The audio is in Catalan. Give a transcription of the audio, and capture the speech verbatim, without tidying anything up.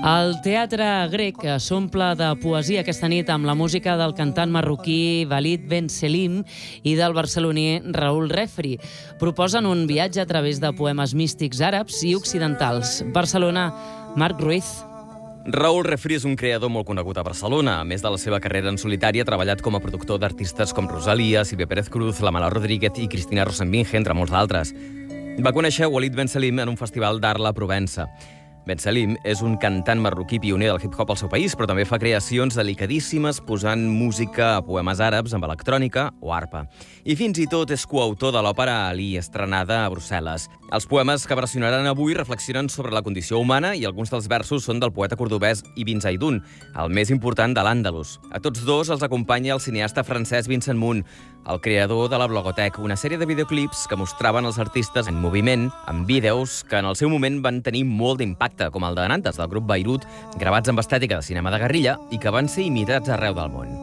El teatre grec s'omple de poesia aquesta nit amb la música del cantant marroquí Walid Ben Selim i del barceloní Raül Refri. Proposen un viatge a través de poemes místics àrabs i occidentals. Barcelona, Marc Ruiz. Raül Refri és un creador molt conegut a Barcelona. A més de la seva carrera en solitari, ha treballat com a productor d'artistes com Rosalía, Silvia Pérez Cruz, La Mala Rodríguez i Cristina Rosenvinge, entre molts d'altres. Va conèixer Walid Ben Selim en un festival d'art La Provença. Ben Selim és un cantant marroquí pioner del hip-hop al seu país, però també fa creacions delicadíssimes posant música a poemes àrabs amb electrònica o arpa. I fins i tot és coautor de l'òpera Ali, estrenada a Brussel·les. Els poemes que versionaran avui reflexionen sobre la condició humana i alguns dels versos són del poeta cordobès Ibn Zaidun, el més important de l'Àndalus. A tots dos els acompanya el cineasta francès Vincent Moon, el creador de la Blogotech, una sèrie de videoclips que mostraven els artistes en moviment, amb vídeos que en el seu moment van tenir molt d'impacte, com el de Nantes, del grup Beirut, gravats amb estètica de cinema de guerrilla i que van ser imitats arreu del món.